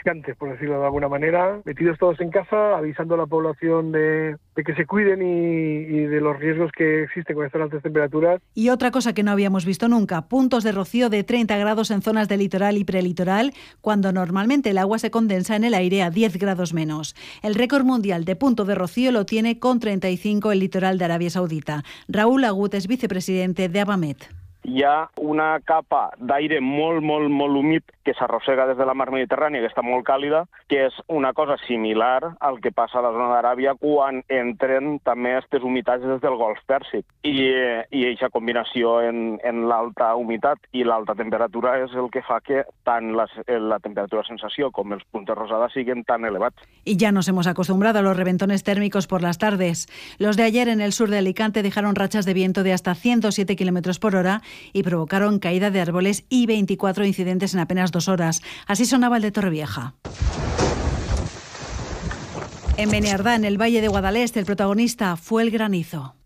refrescantes, por decirlo de alguna manera, metidos todos en casa, avisando a la población de que se cuiden y de los riesgos que existen con estas altas temperaturas. Y otra cosa que no habíamos visto nunca, puntos de rocío de 30 grados en zonas de litoral y prelitoral, cuando normalmente el agua se condensa en el aire a 10 grados menos. El récord mundial de punto de rocío lo tiene con 35 el litoral de Aràbia Saudita. Raúl Agut és vicepresidente de Abamet. Hi ha una capa d'aire molt humit que s'arrossega des de la mar Mediterrània, que està molt càlida, que és una cosa similar al que passa a la zona d'Aràbia quan entren també aquestes humitats des del Golf Pèrsic. I aquesta combinació en l'alta humitat i l'alta temperatura és el que fa que tant la temperatura de sensació com els punts de rosada siguin tan elevats. Y ya nos hemos acostumbrado a los reventones térmicos por las tardes. Los de ayer en el sur de Alicante dejaron rachas de viento de hasta 107 km por hora y provocaron caída de árboles y 24 incidentes en apenas 2 horas. Así sonaba el de Torrevieja. En Beniardá, en el Valle de Guadalest, el protagonista fue el granizo.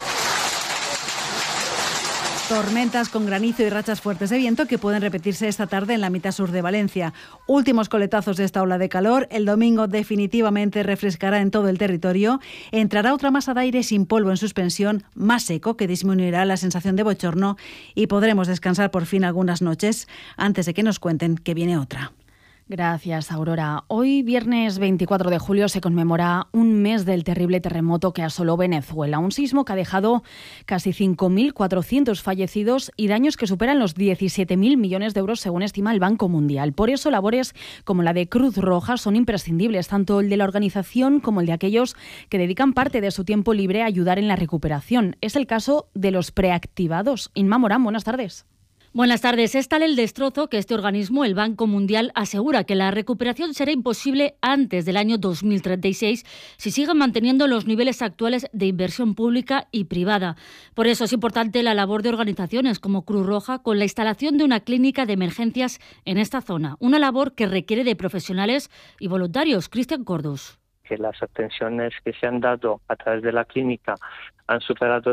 Tormentas con granizo y rachas fuertes de viento que pueden repetirse esta tarde en la mitad sur de Valencia. Últimos coletazos de esta ola de calor. El domingo definitivamente refrescará en todo el territorio. Entrará otra masa de aire sin polvo en suspensión, más seco, que disminuirá la sensación de bochorno y podremos descansar por fin algunas noches antes de que nos cuenten que viene otra. Gracias, Aurora. Hoy, viernes 24 de julio, se conmemora un mes del terrible terremoto que asoló Venezuela. Un sismo que ha dejado casi 5.400 fallecidos y daños que superan los 17.000 millones de euros, según estima el Banco Mundial. Por eso, labores como la de Cruz Roja son imprescindibles, tanto el de la organización como el de aquellos que dedican parte de su tiempo libre a ayudar en la recuperación. Es el caso de los preactivados. Inma Morán, buenas tardes. Buenas tardes. Es tal el destrozo que este organismo, el Banco Mundial, asegura que la recuperación será imposible antes del año 2036 si siguen manteniendo los niveles actuales de inversión pública y privada. Por eso es importante la labor de organizaciones como Cruz Roja con la instalación de una clínica de emergencias en esta zona. Una labor que requiere de profesionales y voluntarios. Cristian Cordus. Que las atenciones que se han dado a través de la clínica han superado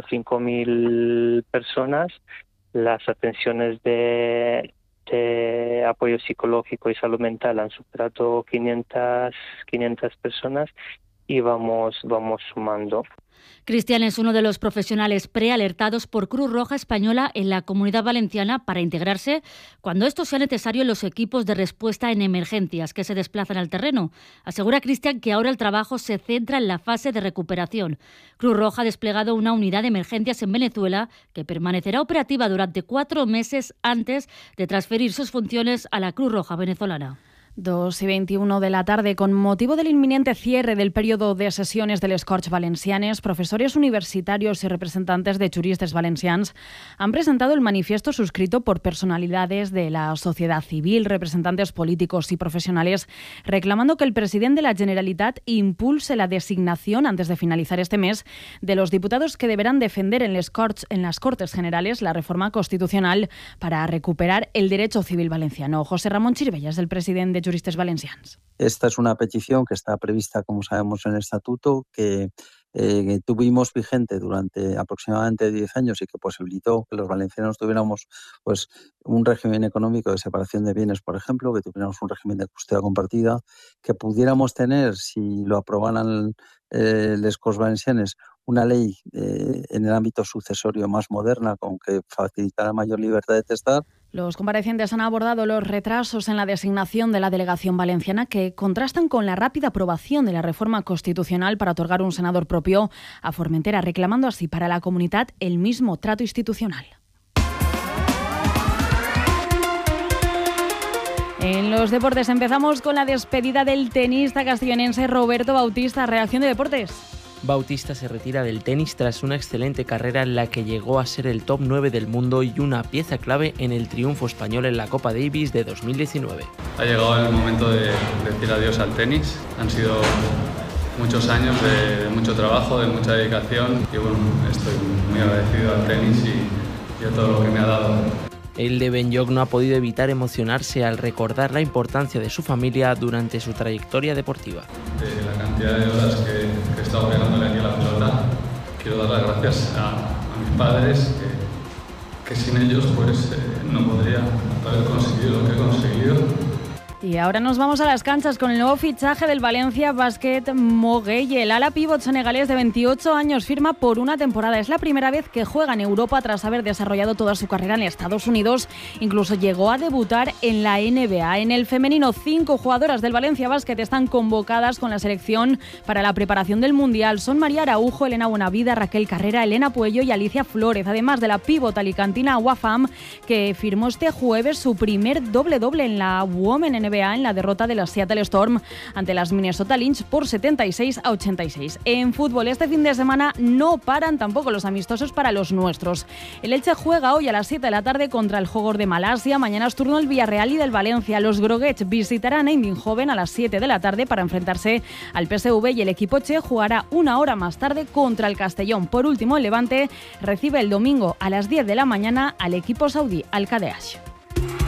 5.000 personas. Las atenciones de apoyo psicológico y salud mental han superado 500 personas y vamos sumando. Cristian es uno de los profesionales prealertados por Cruz Roja Española en la Comunidad Valenciana para integrarse cuando esto sea necesario en los equipos de respuesta en emergencias que se desplazan al terreno. Asegura Cristian que ahora el trabajo se centra en la fase de recuperación. Cruz Roja ha desplegado una unidad de emergencias en Venezuela que permanecerá operativa durante 4 meses antes de transferir sus funciones a la Cruz Roja venezolana. 2:21 de la tarde. Con motivo del inminente cierre del periodo de sesiones de les Corts Valencianes, profesores universitarios y representantes de juristes valencians han presentado el manifiesto suscrito por personalidades de la sociedad civil, representantes políticos y profesionales, reclamando que el presidente de la Generalitat impulse la designación, antes de finalizar este mes, de los diputados que deberán defender en las Cortes Generales la reforma constitucional para recuperar el derecho civil valenciano. José Ramón Chirvella es el presidente de Juristes Valencians. Esta es una petición que está prevista, como sabemos, en el Estatuto, que tuvimos vigente durante aproximadamente 10 años y que posibilitó que los valencianos tuviéramos pues un régimen económico de separación de bienes, por ejemplo, que tuviéramos un régimen de custodia compartida, que pudiéramos tener, si lo aprobaran les Corts Valencianes, una ley en el ámbito sucesorio más moderna con que facilitara mayor libertad de testar. Los comparecientes han abordado los retrasos en la designación de la delegación valenciana que contrastan con la rápida aprobación de la reforma constitucional para otorgar un senador propio a Formentera, reclamando así para la comunidad el mismo trato institucional. En los deportes empezamos con la despedida del tenista castellonense Roberto Bautista. Reacción de Deportes. Bautista se retira del tenis tras una excelente carrera en la que llegó a ser el top 9 del mundo y una pieza clave en el triunfo español en la Copa Davis de 2019. Ha llegado el momento de decir adiós al tenis. Han sido muchos años de mucho trabajo, de mucha dedicación y bueno, estoy muy agradecido al tenis y a todo lo que me ha dado. El de Benlloc no ha podido evitar emocionarse al recordar la importancia de su familia durante su trayectoria deportiva. De la cantidad de horas que he estado pegándole aquí a la pelota, quiero dar las gracias a mis padres, que sin ellos pues no podría haber conseguido lo que he conseguido. Y ahora nos vamos a las canchas con el nuevo fichaje del Valencia Basket, Mo Gueye. El ala pívot senegalés de 28 años firma por una temporada. Es la primera vez que juega en Europa tras haber desarrollado toda su carrera en Estados Unidos. Incluso llegó a debutar en la NBA. En el femenino, 5 jugadoras del Valencia Basket están convocadas con la selección para la preparación del Mundial. Son María Araujo, Elena Buenavida, Raquel Carrera, Elena Puello y Alicia Flórez. Además de la pívot alicantina Wafam, que firmó este jueves su primer doble-doble en la Women NBA en la derrota de la Seattle Storm ante las Minnesota Lynx por 76-86. En fútbol, este fin de semana no paran tampoco los amistosos para los nuestros. El Elche juega hoy a las 7 de la tarde contra el Jogor de Malasia. Mañana es turno del Villarreal y del Valencia. Los groguets visitarán a Eindhoven a las 7 de la tarde para enfrentarse al PSV y el equipo che jugará una hora más tarde contra el Castellón. Por último, el Levante recibe el domingo a las 10 de la mañana al equipo saudí Al Qadaash.